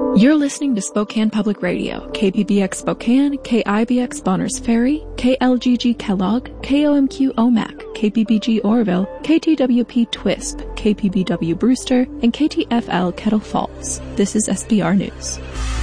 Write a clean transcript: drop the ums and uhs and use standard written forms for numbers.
You're listening to Spokane Public Radio, KPBX Spokane, KIBX Bonners Ferry, KLGG Kellogg, KOMQ Omak, KPBG Orville, KTWP Twisp, KPBW Brewster, and KTFL Kettle Falls. This is SBR News.